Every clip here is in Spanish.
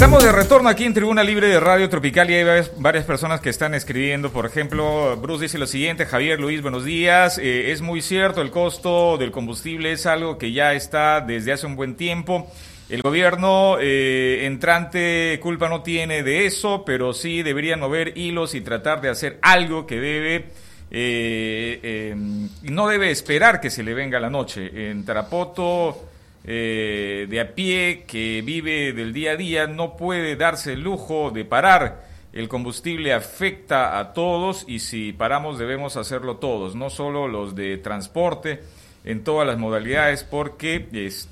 Estamos de retorno aquí en Tribuna Libre de Radio Tropical y hay varias personas que están escribiendo. Por ejemplo, Bruce dice lo siguiente: Javier Luis, buenos días. Es muy cierto, el costo del combustible es algo que ya está desde hace un buen tiempo. El gobierno entrante culpa no tiene de eso, pero sí deberían mover hilos y tratar de hacer algo que no debe esperar que se le venga la noche. En Tarapoto, de a pie, que vive del día a día, no puede darse el lujo de parar. El combustible afecta a todos y si paramos debemos hacerlo todos, no solo los de transporte, en todas las modalidades, porque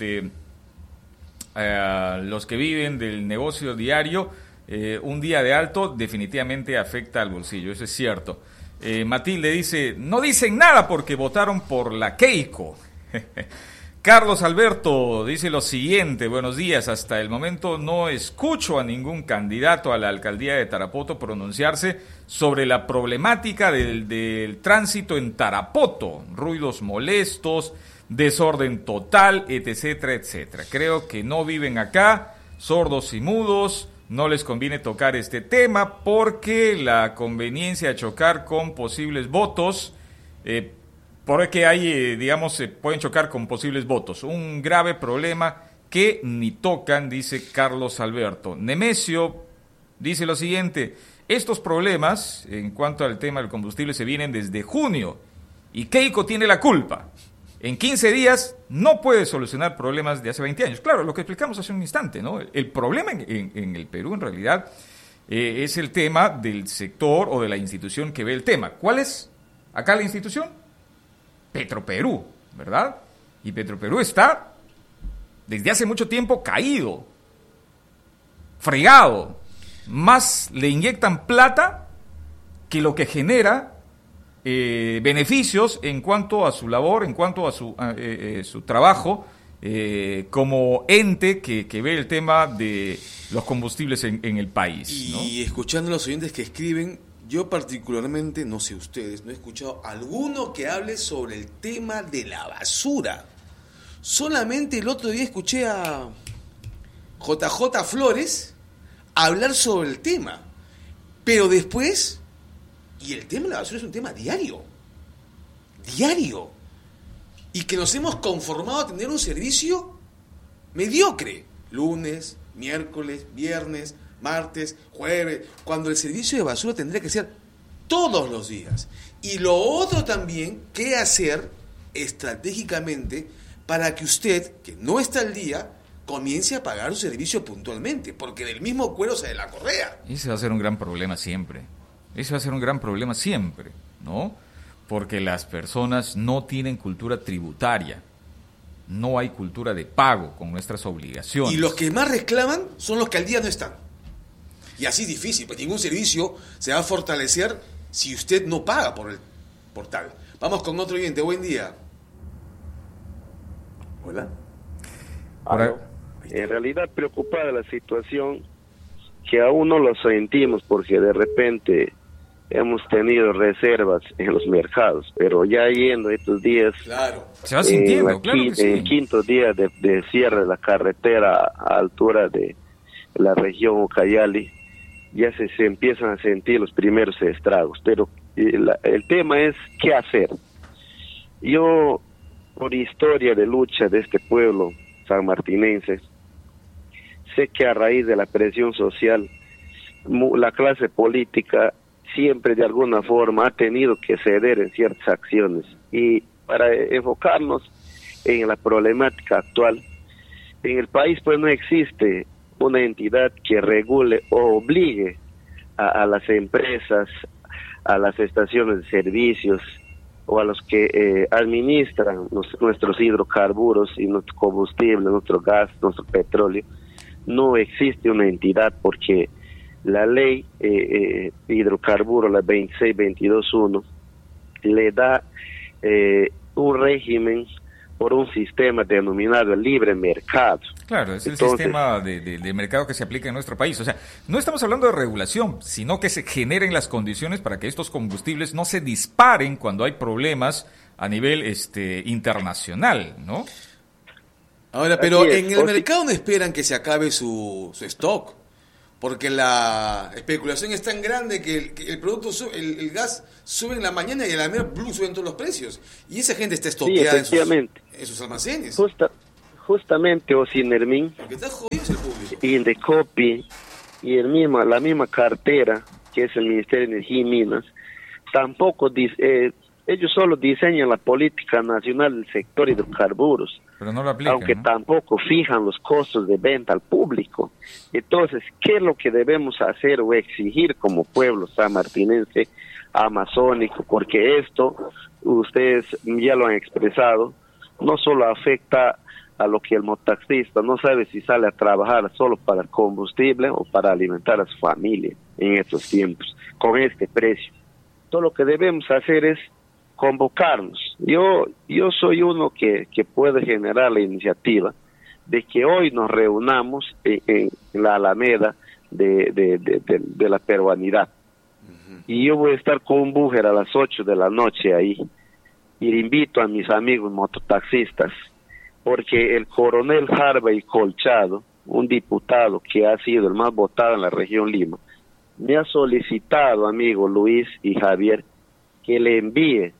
los que viven del negocio diario, un día de alto definitivamente afecta al bolsillo, eso es cierto. Matilde dice, no dicen nada porque votaron por la Keiko. Carlos Alberto dice lo siguiente: buenos días, hasta el momento no escucho a ningún candidato a la alcaldía de Tarapoto pronunciarse sobre la problemática del tránsito en Tarapoto, ruidos molestos, desorden total, etcétera, etcétera. Creo que no viven acá, sordos y mudos, no les conviene tocar este tema porque la conveniencia de chocar con posibles votos, porque hay, pueden chocar con posibles votos. Un grave problema que ni tocan, dice Carlos Alberto. Nemesio dice lo siguiente: estos problemas, en cuanto al tema del combustible, se vienen desde junio y Keiko tiene la culpa. En 15 días no puede solucionar problemas de hace 20 años. Claro, lo que explicamos hace un instante, ¿no? El problema en el Perú, en realidad, es el tema del sector o de la institución que ve el tema. ¿Cuál es acá la institución? Petroperú, ¿verdad? Y Petroperú está desde hace mucho tiempo caído, fregado. Más le inyectan plata que lo que genera beneficios en cuanto a su labor, en cuanto a su trabajo como ente que ve el tema de los combustibles en el país, ¿no? Y escuchando a los oyentes que escriben, yo particularmente, no sé ustedes, no he escuchado alguno que hable sobre el tema de la basura. Solamente el otro día escuché a JJ Flores hablar sobre el tema. Pero después, y el tema de la basura es un tema diario. Diario. Y que nos hemos conformado a tener un servicio mediocre. Lunes, miércoles, viernes, martes, jueves, cuando el servicio de basura tendría que ser todos los días. Y lo otro también, ¿qué hacer estratégicamente para que usted, que no está al día, comience a pagar su servicio puntualmente? Porque del mismo cuero sale la correa. Ese va a ser un gran problema siempre. Ese va a ser un gran problema siempre, ¿no? Porque las personas no tienen cultura tributaria. No hay cultura de pago con nuestras obligaciones. Y los que más reclaman son los que al día no están. Y así es difícil, pues ningún servicio se va a fortalecer si usted no paga por el portal. Vamos con otro oyente. Buen día. Hola. En realidad preocupada la situación, que aún no lo sentimos porque de repente hemos tenido reservas en los mercados, pero ya yendo estos días, claro, se va sintiendo, claro que sí. El quinto día de cierre de la carretera a altura de la región Ucayali, ya se empiezan a sentir los primeros estragos, pero el tema es qué hacer. Yo, por historia de lucha de este pueblo sanmartinense, sé que a raíz de la presión social, la clase política siempre de alguna forma ha tenido que ceder en ciertas acciones, y para enfocarnos en la problemática actual, en el país pues no existe una entidad que regule o obligue a las empresas, a las estaciones de servicios o a los que administran nuestros hidrocarburos y nuestro combustible, nuestro gas, nuestro petróleo. No existe una entidad porque la ley hidrocarburo, la 26221, le da un régimen por un sistema denominado el libre mercado. Claro, es el sistema de mercado que se aplica en nuestro país. O sea, no estamos hablando de regulación, sino que se generen las condiciones para que estos combustibles no se disparen cuando hay problemas a nivel internacional, ¿no? Ahora, pero en el mercado no esperan que se acabe su stock. porque la especulación es tan grande que el producto el gas sube en la mañana y a la mera suben todos los precios. Y esa gente está estoqueada en sus almacenes. Justamente, Osinermin, Lo que está jodido es el público. Indecopi y la misma cartera, que es el Ministerio de Energía y Minas, tampoco ellos solo diseñan la política nacional del sector hidrocarburos, pero no lo aplican, aunque ¿no? tampoco fijan los costos de venta al público. Entonces, ¿qué es lo que debemos hacer o exigir como pueblo sanmartinense, amazónico? Porque esto, ustedes ya lo han expresado, no solo afecta a lo que el mototaxista no sabe si sale a trabajar solo para el combustible o para alimentar a su familia en estos tiempos, con este precio. Todo lo que debemos hacer es convocarnos. Yo soy uno que puede generar la iniciativa de que hoy nos reunamos en la Alameda de la peruanidad. Y yo voy a estar con un búger a las 8 de la noche ahí. Y invito a mis amigos mototaxistas, porque el coronel Harvey Colchado, un diputado que ha sido el más votado en la región Lima, me ha solicitado, amigo Luis y Javier, que le envíe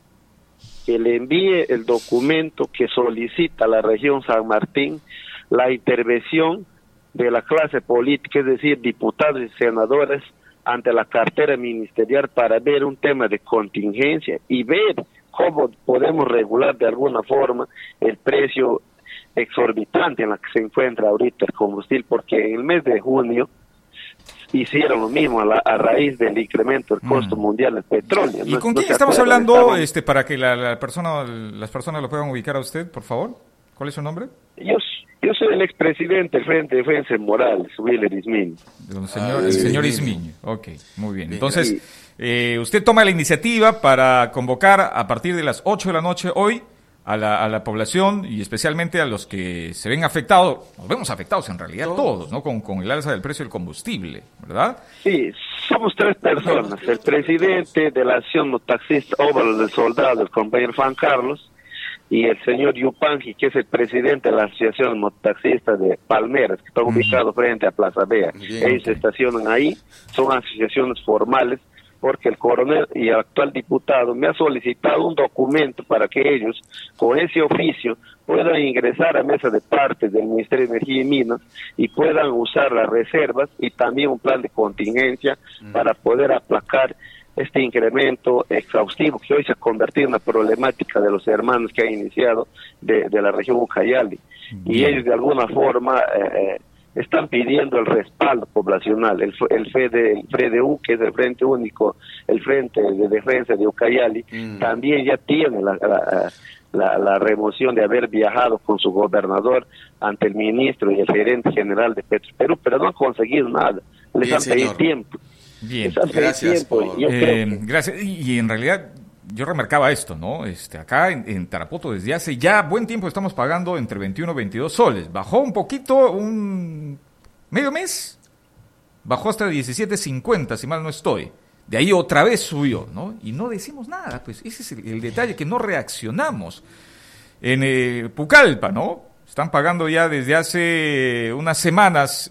el documento que solicita la región San Martín la intervención de la clase política, es decir, diputados y senadores, ante la cartera ministerial para ver un tema de contingencia y ver cómo podemos regular de alguna forma el precio exorbitante en la que se encuentra ahorita el combustible, porque en el mes de junio hicieron lo mismo a raíz del incremento del costo mundial del petróleo. ¿Y con quién estamos hablando, para que las personas lo puedan ubicar a usted, por favor? ¿Cuál es su nombre? Yo soy el expresidente del Frente de Defensa Morales, Willer Ismiño. El señor Ismiño. Ok, muy bien. Entonces, usted toma la iniciativa para convocar a partir de las 8 de la noche hoy a la población y especialmente a los que se ven afectados, nos vemos afectados en realidad todos, ¿no? Con el alza del precio del combustible, ¿verdad? Sí, somos 3 personas. El presidente de la Acción Mototaxista Óvalos del Soldado, el compañero Juan Carlos, y el señor Yupanqui, que es el presidente de la Asociación Mototaxista de Palmeras, que está ubicado frente a Plaza Vea. Ellos se estacionan ahí, son asociaciones formales, porque el coronel y el actual diputado me ha solicitado un documento para que ellos, con ese oficio, puedan ingresar a mesa de partes del Ministerio de Energía y Minas y puedan usar las reservas y también un plan de contingencia para poder aplacar este incremento exhaustivo que hoy se ha convertido en una problemática de los hermanos que han iniciado de la región Ucayali. Y ellos de alguna forma están pidiendo el respaldo poblacional. El FREDU, que es el Frente Único, el Frente de Defensa de Ucayali, también ya tiene la remoción de haber viajado con su gobernador ante el ministro y el gerente general de Petroperú, pero no han conseguido nada. Les han pedido tiempo. Bien, gracias. Gracias. Y en realidad yo remarcaba esto, ¿no? Acá en Tarapoto desde hace ya buen tiempo estamos pagando entre 21 y 22 soles. Bajó un poquito, un medio mes, bajó hasta 17.50, si mal no estoy. De ahí otra vez subió, ¿no? Y no decimos nada, pues ese es el detalle, que no reaccionamos. En Pucallpa, ¿no? Están pagando ya desde hace unas semanas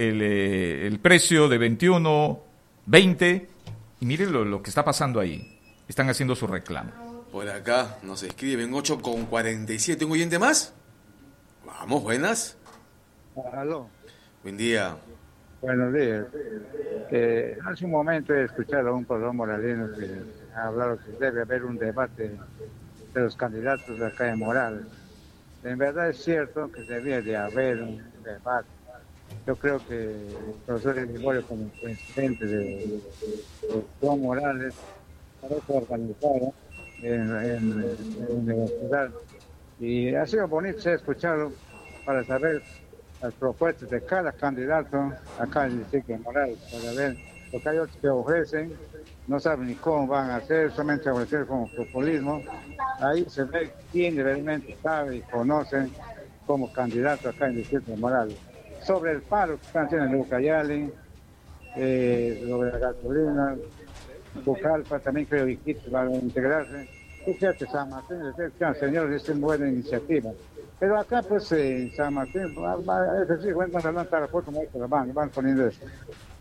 el precio de 21, 20, y miren lo que está pasando ahí. Están haciendo su reclamo. Por acá nos escriben 8:47. ¿Tengo oyente más? Vamos, buenas. Aló. Buen día. Buenos días. Hace un momento he escuchado a un profesor moralino que ha hablado que debe haber un debate de los candidatos de acá en Morales. En verdad es cierto que debía de haber un debate. Yo creo que el profesor Gregorio, como presidente de Juan Morales, parece organizado en la universidad. Y ha sido bonito ser escuchado para saber las propuestas de cada candidato acá en el distrito de Morales, para ver, porque hay otros que ofrecen, no saben ni cómo van a hacer, solamente ofrecer como populismo. Ahí se ve quién realmente sabe y conoce como candidato acá en el distrito de Morales. Sobre el paro que están haciendo en Ucayali, sobre la gasolina, Pucallpa también creo que va a integrarse. Fíjate, San Martín, señores, es una buena iniciativa. Pero acá, pues, San Martín, es decir, van a lanzar la foto, van poniendo eso.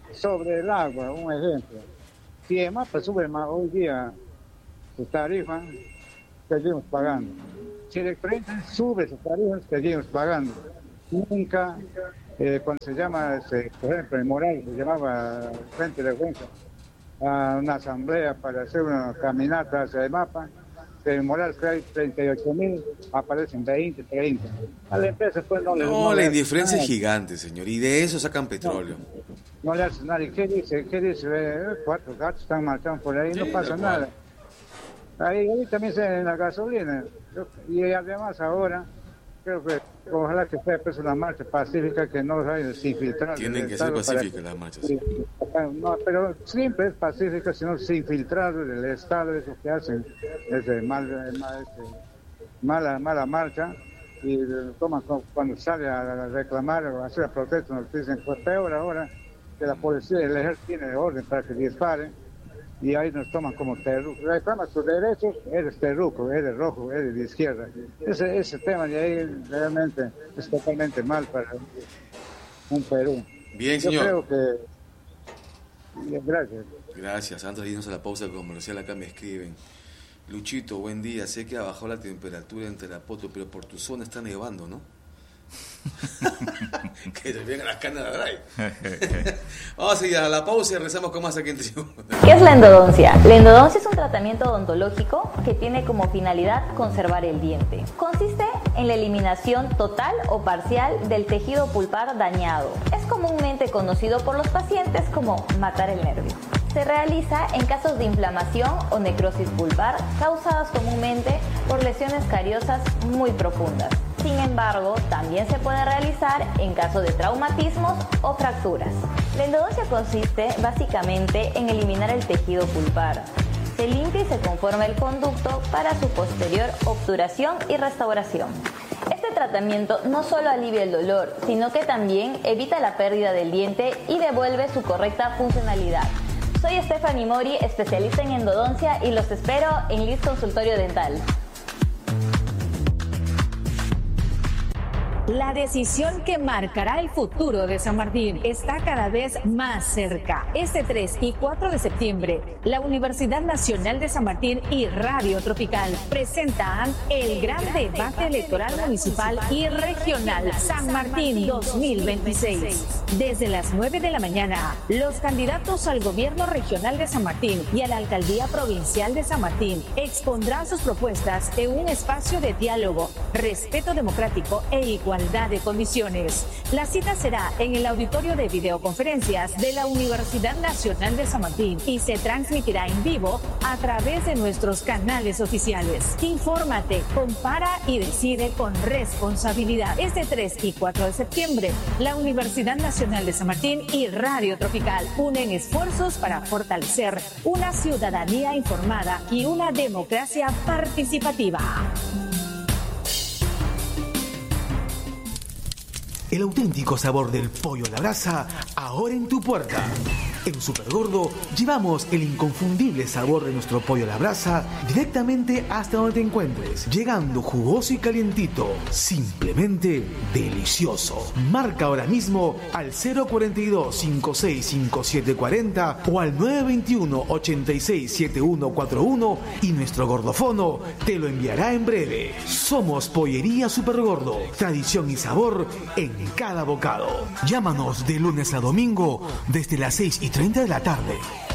sobre el agua, un ejemplo. Si EMAPA sube hoy día su tarifa, seguimos pagando. Si Electrointer sube sus tarifas, seguimos pagando. Nunca, cuando se llama, por ejemplo, en Moral, se llamaba Frente de Defensa, a una asamblea para hacer una caminata hacia EMAPA, en Moral hay 38.000, aparecen 20, 30. A la empresa pues no la indiferencia es gigante, señor, y de eso sacan petróleo. No le hace nada. ¿Y qué dice? 4 gatos están marchando por ahí, sí, no pasa nada. Ahí también se en la gasolina. Y además ahora, creo que ojalá que sea pues una marcha pacífica, que no haya sin filtrar. Tienen que ser pacíficas las marchas. No, pero siempre es pacífica, sino sin filtrar el Estado, eso que hacen, es mala marcha, y toman cuando sale a reclamar o a hacer la protesta, nos dicen, pues peor ahora que la policía y el ejército tiene orden para que disparen, y ahí nos toman como terrucos. Reclamas tus derechos, eres terruco, eres rojo, eres de izquierda. Ese tema de ahí realmente es totalmente mal para un Perú. Bien, señor. Yo creo que... Gracias. Gracias. Antes de irnos a la pausa comercial, acá me escriben: Luchito, buen día. Sé que ha bajado la temperatura en Tarapoto, pero por tu zona está nevando, ¿no? Que se vengan las canas de Drive. Vamos a ir a la pausa y regresamos con más aquí en Tribu. ¿Qué es la endodoncia? La endodoncia es un tratamiento odontológico que tiene como finalidad conservar el diente. Consiste en la eliminación total o parcial del tejido pulpar dañado. Es comúnmente conocido por los pacientes como matar el nervio. Se realiza en casos de inflamación o necrosis pulpar causadas comúnmente por lesiones cariosas muy profundas. Sin embargo, también se puede realizar en caso de traumatismos o fracturas. La endodoncia consiste básicamente en eliminar el tejido pulpar. Se limpia y se conforma el conducto para su posterior obturación y restauración. Este tratamiento no solo alivia el dolor, sino que también evita la pérdida del diente y devuelve su correcta funcionalidad. Soy Stephanie Mori, especialista en endodoncia, y los espero en Liz Consultorio Dental. La decisión que marcará el futuro de San Martín está cada vez más cerca. Este 3 y 4 de septiembre, la Universidad Nacional de San Martín y Radio Tropical presentan el gran debate electoral municipal y regional San Martín 2026. Desde las 9 de la mañana, los candidatos al gobierno regional de San Martín y a la alcaldía provincial de San Martín expondrán sus propuestas en un espacio de diálogo, respeto democrático e igualdad de condiciones. La cita será en el auditorio de videoconferencias de la Universidad Nacional de San Martín y se transmitirá en vivo a través de nuestros canales oficiales. Infórmate, compara y decide con responsabilidad. Este 3 y 4 de septiembre, la Universidad Nacional de San Martín y Radio Tropical unen esfuerzos para fortalecer una ciudadanía informada y una democracia participativa. El auténtico sabor del pollo a la brasa, ahora en tu puerta. En Supergordo llevamos el inconfundible sabor de nuestro pollo a la brasa directamente hasta donde te encuentres, llegando jugoso y calientito, simplemente delicioso. Marca ahora mismo al 042-565740 o al 921-867141 y nuestro gordofono te lo enviará en breve. Somos Pollería Supergordo, tradición y sabor en cada bocado. Llámanos de lunes a domingo desde las 6:30 de la tarde.